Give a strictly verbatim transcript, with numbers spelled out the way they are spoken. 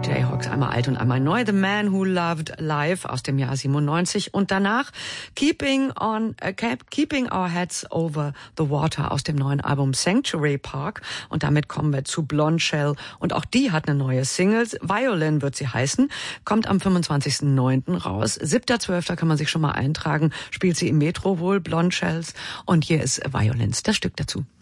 Jayhawks, einmal alt und einmal neu. The Man Who Loved Life aus dem Jahr siebenundneunzig und danach Keeping on uh, Keeping Our Heads Over the Water aus dem neuen Album Sanctuary Park. Und damit kommen wir zu Blonde Shell und auch die hat eine neue Single. Violin wird sie heißen, kommt am fünfundzwanzigsten neunten raus. siebter zwölfter kann man sich schon mal eintragen. Spielt sie im Metro wohl, Blonde Shells. Und hier ist Violins, das Stück dazu.